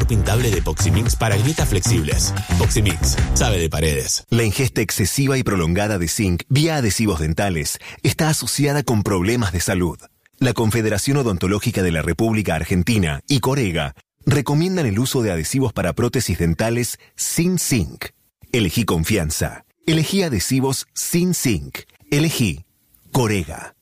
pintable de Poximix para grietas flexibles. Poximix, sabe de paredes. La ingesta excesiva y prolongada de zinc vía adhesivos dentales está asociada con problemas de salud. La Confederación Odontológica de la República Argentina y Corega recomiendan el uso de adhesivos para prótesis dentales sin zinc. Elegí confianza. Elegí adhesivos sin zinc. Elegí Corega.